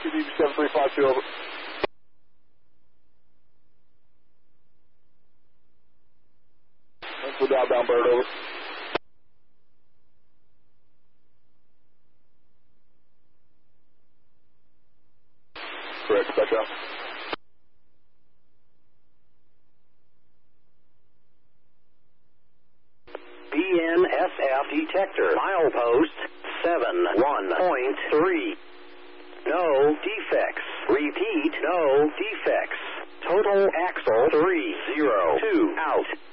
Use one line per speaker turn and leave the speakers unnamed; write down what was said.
7352, over. That's the outbound bird, over. Correct, Spectrum.
BNSF detector, milepost 71.3. No defects. Repeat, no defects. Total axle 302 out.